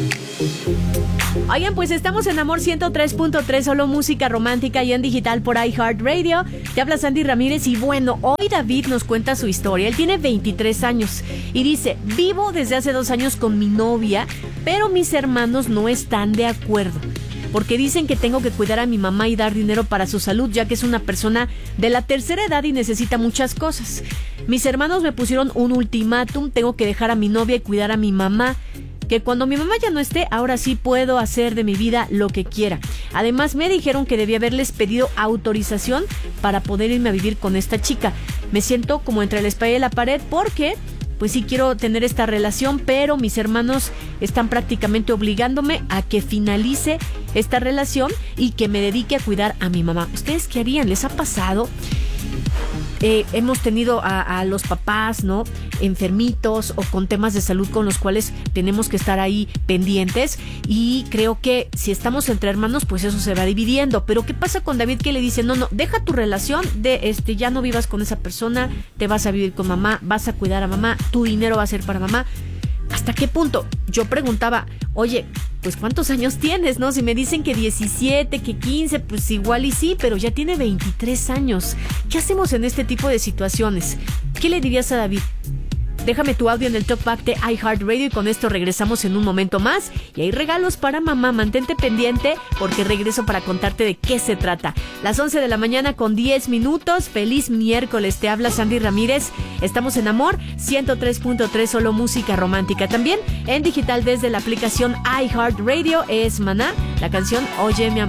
Oigan, pues estamos en Amor 103.3, solo música romántica y en digital por iHeartRadio. Te habla Sandy Ramírez y bueno, hoy David nos cuenta su historia. Él tiene 23 años y dice: vivo desde hace 2 años con mi novia, pero mis hermanos no están de acuerdo, porque dicen que tengo que cuidar a mi mamá y dar dinero para su salud, ya que es una persona de la tercera edad y necesita muchas cosas. Mis hermanos me pusieron un ultimátum: tengo que dejar a mi novia y cuidar a mi mamá, que cuando mi mamá ya no esté, ahora sí puedo hacer de mi vida lo que quiera. Además, me dijeron que debía haberles pedido autorización para poder irme a vivir con esta chica. Me siento como entre la espalda y la pared porque pues sí quiero tener esta relación, pero mis hermanos están prácticamente obligándome a que finalice esta relación y que me dedique a cuidar a mi mamá. ¿Ustedes qué harían? ¿Les ha pasado? Hemos tenido a los papás, ¿no?, enfermitos o con temas de salud con los cuales tenemos que estar ahí pendientes, y creo que si estamos entre hermanos, pues eso se va dividiendo. Pero ¿qué pasa con David, que le dice: no, deja tu relación, ya no vivas con esa persona, te vas a vivir con mamá, vas a cuidar a mamá, tu dinero va a ser para mamá? ¿Hasta qué punto? Yo preguntaba: oye, pues ¿cuántos años tienes, no? Si me dicen que 17, que 15, pues igual y sí, pero ya tiene 23 años. ¿Qué hacemos en este tipo de situaciones? ¿Qué le dirías a David? Déjame tu audio en el Talkback de iHeartRadio y con esto regresamos en un momento más. Y hay regalos para mamá, mantente pendiente porque regreso para contarte de qué se trata. Las 11 de la mañana con 10 minutos. Feliz miércoles, te habla Sandy Ramírez. Estamos en Amor 103.3, solo música romántica. También en digital desde la aplicación iHeartRadio es Maná, la canción Oye mi amor.